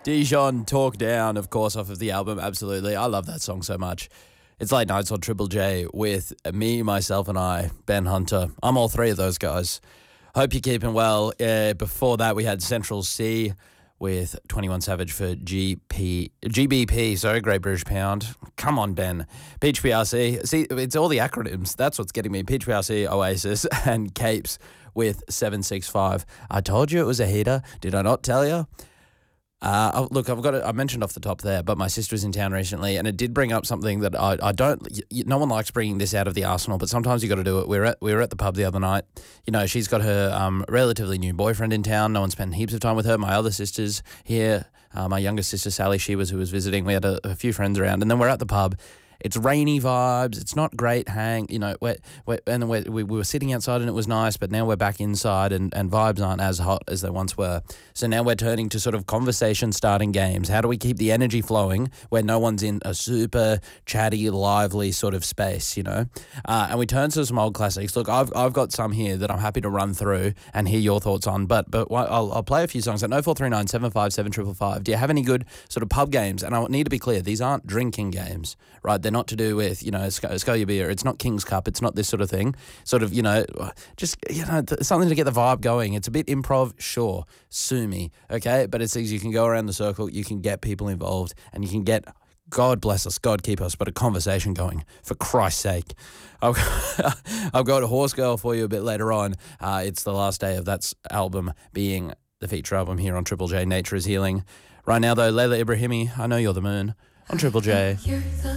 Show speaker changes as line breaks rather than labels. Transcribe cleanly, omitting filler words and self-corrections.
Dijon Talk Down, of course, off of the album. Absolutely. I love that song so much. It's Late Nights on Triple J with me, myself, and I, Ben Hunter. I'm all three of those guys. Hope you're keeping well. Before that, we had Central C with 21 Savage for GBP, sorry, Great British Pound. Come on, Ben. Peach PRC. See, it's all the acronyms. That's what's getting me. Peach PRC, Oasis, and Capes with 765. I told you it was a heater. Did I not tell you? Look, I mentioned off the top there, but my sister was in town recently, and it did bring up something that I don't. No one likes bringing this out of the arsenal, but sometimes you got to do it. We were at the pub the other night. You know, she's got her relatively new boyfriend in town. No one spent heaps of time with her. My other sister's here. My younger sister Sally, who was visiting. We had a few friends around, and then we're at the pub. It's rainy vibes. It's not great hang. You know, we were sitting outside and it was nice, but now we're back inside and vibes aren't as hot as they once were. So now we're turning to sort of conversation starting games. How do we keep the energy flowing where no one's in a super chatty, lively sort of space, you know? And we turn to some old classics. Look, I've got some here that I'm happy to run through and hear your thoughts on, but I'll play a few songs at 0439 757 555. Do you have any good sort of pub games? And I need to be clear, these aren't drinking games, right? They're not to do with, you know, scull your beer. It's not King's Cup. It's not this sort of thing. Sort of, you know, just, you know, something to get the vibe going. It's a bit improv, sure. Sue me, okay? But it's things you can go around the circle, you can get people involved, and you can get, God bless us, God keep us, but a conversation going, for Christ's sake. I've got a Horse Girl for you a bit later on. It's the last day of that album being the feature album here on Triple J, Nature is Healing. Right now, though, Layla Ibrahimi, I Know You're the Moon, on Triple J.
You're the